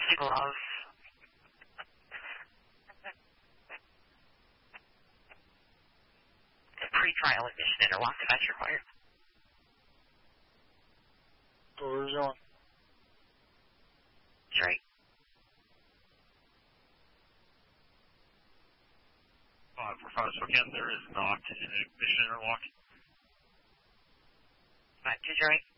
plastic glove. Pre-trial ignition interlock device required. Doors on. Straight. 545, so again, there is not an ignition interlock. 523.